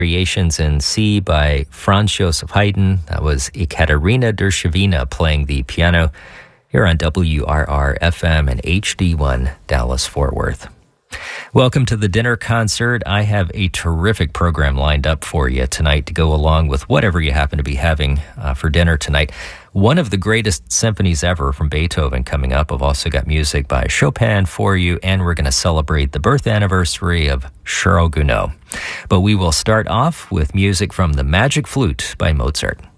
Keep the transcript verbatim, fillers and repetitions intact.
Variations in C by Franz Joseph Haydn. That was Ekaterina Dershevina playing the piano here on W R R F M and H D one Dallas-Fort Worth. Welcome to the dinner concert. I have a terrific program lined up for you tonight to go along with whatever you happen to be having uh, for dinner tonight. One of the greatest symphonies ever from Beethoven coming up. I've also got music by Chopin for you, and we're going to celebrate the birth anniversary of Charles Gounod. But we will start off with music from The Magic Flute by Mozart.